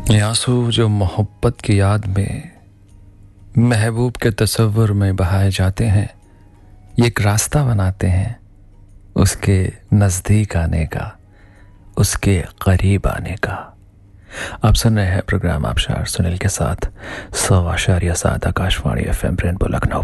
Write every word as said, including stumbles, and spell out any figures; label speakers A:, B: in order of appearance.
A: ये आंसू जो मोहब्बत की याद में महबूब के तसव्वुर में बहाए जाते हैं, ये एक रास्ता बनाते हैं उसके नज़दीक आने का, उसके करीब आने का। आप सुन रहे हैं प्रोग्राम आबशार सुनील के साथ सौ आशार्य सात Akashvani F M rainbow Lucknow.